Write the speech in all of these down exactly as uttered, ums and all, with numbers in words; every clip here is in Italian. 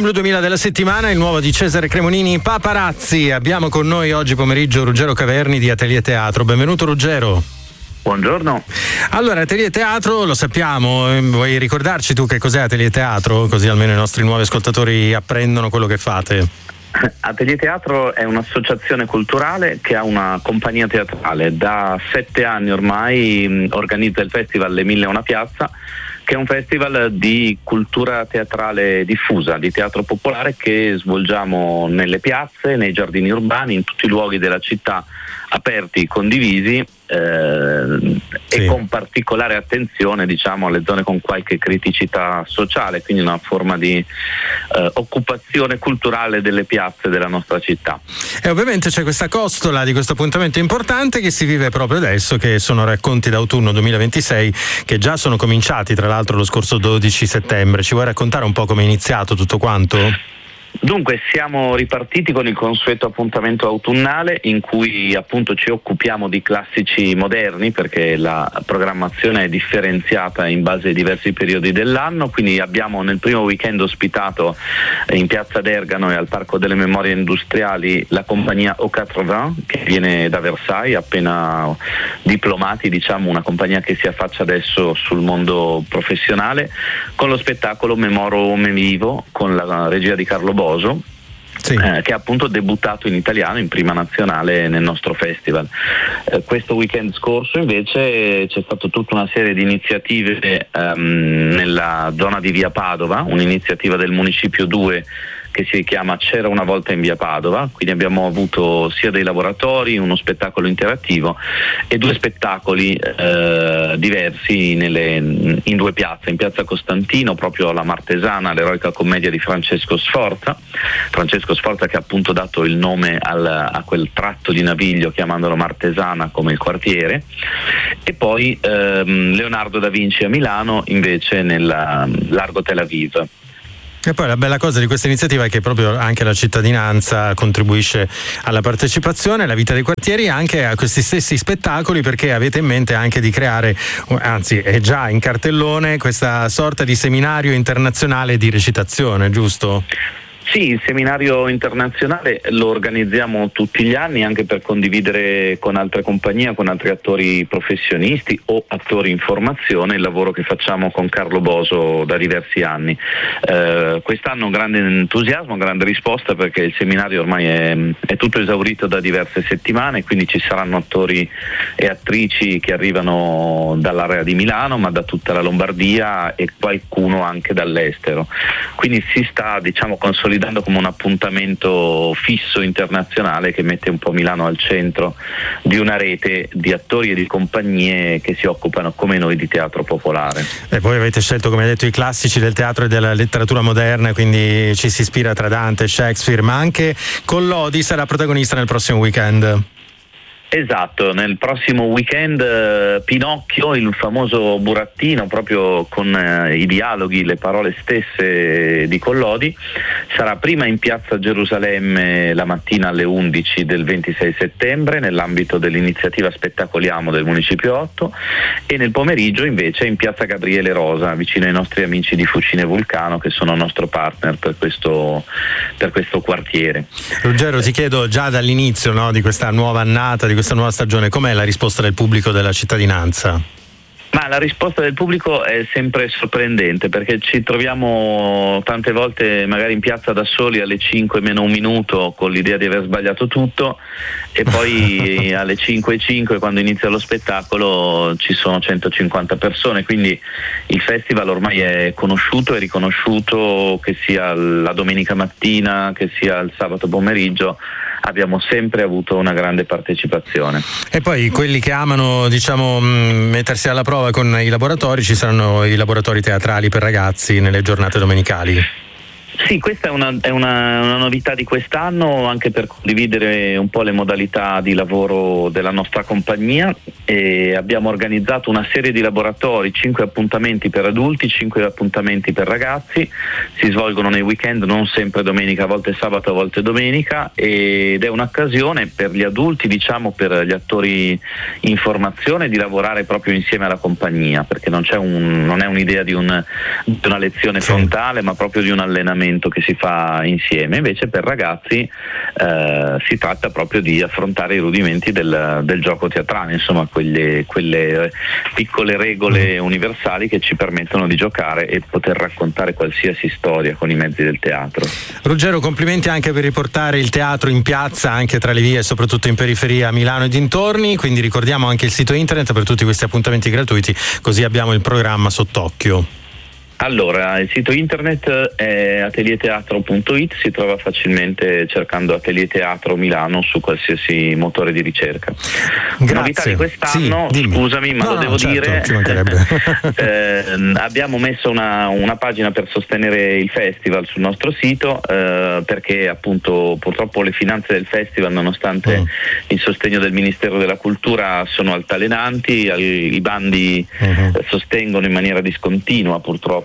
Film Blu duemila della settimana, il nuovo di Cesare Cremonini, Paparazzi. Abbiamo con noi oggi pomeriggio Ruggero Caverni di Atelier Teatro. Benvenuto Ruggero. Buongiorno. Allora, Atelier Teatro lo sappiamo, vuoi ricordarci tu che cos'è Atelier Teatro? Così almeno i nostri nuovi ascoltatori apprendono quello che fate. Atelier Teatro è un'associazione culturale che ha una compagnia teatrale. Da sette anni ormai organizza il festival Le Mille e una Piazza, che è un festival di cultura teatrale diffusa, di teatro popolare che svolgiamo nelle piazze, nei giardini urbani, in tutti i luoghi della città aperti, condivisi eh, sì. E con particolare attenzione, diciamo, alle zone con qualche criticità sociale, quindi una forma di eh, occupazione culturale delle piazze della nostra città. E ovviamente c'è questa costola di questo appuntamento importante che si vive proprio adesso, che sono Racconti d'autunno duemilaventisei, che già sono cominciati tra l'altro lo scorso dodici settembre. Ci vuoi raccontare un po' come è iniziato tutto quanto? Dunque, siamo ripartiti con il consueto appuntamento autunnale in cui appunto ci occupiamo di classici moderni, perché la programmazione è differenziata in base ai diversi periodi dell'anno, quindi abbiamo nel primo weekend ospitato in Piazza d'Ergano e al Parco delle Memorie Industriali la compagnia Au quatre-vingts, che viene da Versailles, appena diplomati, diciamo, una compagnia che si affaccia adesso sul mondo professionale, con lo spettacolo Memoro Ome Vivo, con la regia di Carlo Boso. Sì. Eh, che ha appunto debuttato in italiano in prima nazionale nel nostro festival. Eh, questo weekend scorso invece c'è stata tutta una serie di iniziative ehm, nella zona di Via Padova, un'iniziativa del Municipio due che si chiama C'era una volta in Via Padova, quindi abbiamo avuto sia dei laboratori, uno spettacolo interattivo e due spettacoli eh, diversi nelle, in due piazze, in Piazza Costantino proprio La Martesana, l'eroica commedia di Francesco Sforza, Francesco Sforza che ha appunto dato il nome al, a quel tratto di Naviglio chiamandolo Martesana come il quartiere, e poi ehm, Leonardo da Vinci a Milano invece nel Largo Tel Aviv. E poi la bella cosa di questa iniziativa è che proprio anche la cittadinanza contribuisce alla partecipazione, alla vita dei quartieri e anche a questi stessi spettacoli, perché avete in mente anche di creare, anzi è già in cartellone, questa sorta di seminario internazionale di recitazione, giusto? Sì, il seminario internazionale lo organizziamo tutti gli anni anche per condividere con altre compagnie, con altri attori professionisti o attori in formazione il lavoro che facciamo con Carlo Boso da diversi anni. Eh, quest'anno un grande entusiasmo, grande risposta, perché il seminario ormai è, è tutto esaurito da diverse settimane, quindi ci saranno attori e attrici che arrivano dall'area di Milano, ma da tutta la Lombardia e qualcuno anche dall'estero. Quindi si sta, diciamo, consolidando come un appuntamento fisso internazionale che mette un po' Milano al centro di una rete di attori e di compagnie che si occupano come noi di teatro popolare. E voi avete scelto, come hai detto, i classici del teatro e della letteratura moderna, quindi ci si ispira tra Dante e Shakespeare, ma anche Collodi sarà protagonista nel prossimo weekend. Esatto, nel prossimo weekend eh, Pinocchio, il famoso burattino, proprio con eh, i dialoghi, le parole stesse di Collodi, sarà prima in Piazza Gerusalemme la mattina alle undici del ventisei settembre nell'ambito dell'iniziativa Spettacoliamo del Municipio otto, e nel pomeriggio invece in Piazza Gabriele Rosa, vicino ai nostri amici di Fucine Vulcano, che sono nostro partner per questo, per questo quartiere. Ruggero, ti chiedo già dall'inizio, no, di questa nuova annata, di questa nuova stagione, com'è la risposta del pubblico, della cittadinanza? Ma la risposta del pubblico è sempre sorprendente, perché ci troviamo tante volte magari in piazza da soli alle cinque meno un minuto con l'idea di aver sbagliato tutto, e poi alle cinque e cinque quando inizia lo spettacolo ci sono centocinquanta persone, quindi il festival ormai è conosciuto e riconosciuto, che sia la domenica mattina che sia il sabato pomeriggio. Abbiamo sempre avuto una grande partecipazione. E poi quelli che amano, diciamo, mettersi alla prova con i laboratori, ci saranno i laboratori teatrali per ragazzi nelle giornate domenicali. Sì, questa è una, è una, una novità di quest'anno, anche per condividere un po' le modalità di lavoro della nostra compagnia, e abbiamo organizzato una serie di laboratori, cinque appuntamenti per adulti, cinque appuntamenti per ragazzi, si svolgono nei weekend, non sempre domenica, a volte sabato, a volte domenica, ed è un'occasione per gli adulti, diciamo per gli attori in formazione, di lavorare proprio insieme alla compagnia, perché non c'è un, non è un'idea di, un, di una lezione frontale, ma proprio di un allenamento divertimento che si fa insieme. Invece per ragazzi eh, si tratta proprio di affrontare i rudimenti del, del gioco teatrale, insomma quelle, quelle piccole regole universali che ci permettono di giocare e poter raccontare qualsiasi storia con i mezzi del teatro. Ruggero, complimenti anche per riportare il teatro in piazza, anche tra le vie e soprattutto in periferia a Milano e dintorni, quindi ricordiamo anche il sito internet per tutti questi appuntamenti gratuiti, così abbiamo il programma sott'occhio. Allora, il sito internet è atelier teatro punto it, si trova facilmente cercando Atelier Teatro Milano su qualsiasi motore di ricerca. Grazie. Novità di quest'anno, sì, scusami, ma no, lo no, devo certo, dire, ci mancherebbe. eh, abbiamo messo una, una pagina per sostenere il festival sul nostro sito, eh, perché appunto purtroppo le finanze del festival, nonostante mm. il sostegno del Ministero della Cultura, sono altalenanti, i bandi mm-hmm. sostengono in maniera discontinua purtroppo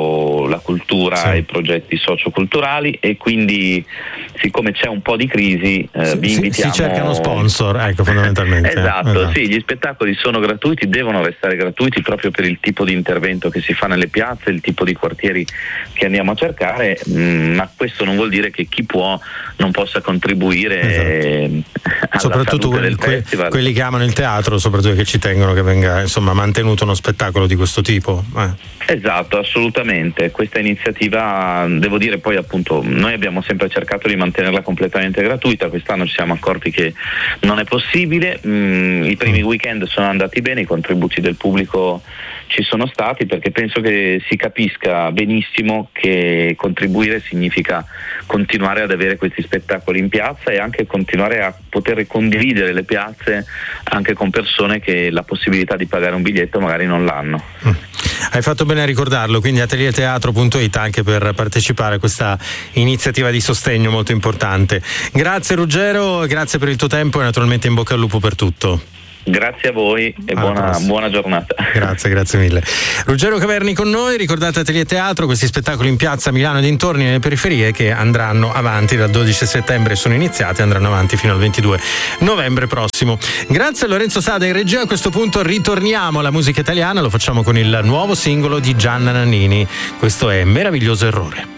la cultura sì. e i progetti socioculturali, e quindi siccome c'è un po' di crisi eh, sì, vi invitiamo. Si cercano sponsor, ecco, fondamentalmente. esatto, esatto, sì, gli spettacoli sono gratuiti, devono restare gratuiti proprio per il tipo di intervento che si fa nelle piazze, il tipo di quartieri che andiamo a cercare, mh, ma questo non vuol dire che chi può non possa contribuire esatto. alla soprattutto quelli, del festival. quelli che amano il teatro, soprattutto che ci tengono che venga insomma mantenuto uno spettacolo di questo tipo. Eh. Esatto, assolutamente. Questa iniziativa, devo dire, poi appunto noi abbiamo sempre cercato di mantenerla completamente gratuita, quest'anno ci siamo accorti che non è possibile, mm, i primi weekend sono andati bene, i contributi del pubblico ci sono stati, perché penso che si capisca benissimo che contribuire significa continuare ad avere questi spettacoli in piazza e anche continuare a poter condividere le piazze anche con persone che la possibilità di pagare un biglietto magari non l'hanno. Mm. Hai fatto bene a ricordarlo, quindi atelier teatro punto it anche per partecipare a questa iniziativa di sostegno molto importante. Grazie Ruggero, grazie per il tuo tempo e naturalmente in bocca al lupo per tutto. Grazie a voi e buona, buona giornata. Grazie, grazie mille. Ruggero Caverni con noi, ricordate Atelier Teatro, questi spettacoli in piazza Milano e dintorni nelle periferie che andranno avanti dal dodici settembre, sono iniziati, andranno avanti fino al ventidue novembre prossimo. Grazie a Lorenzo Sada in regia, a questo punto ritorniamo alla musica italiana, lo facciamo con il nuovo singolo di Gianna Nannini, questo è Meraviglioso Errore.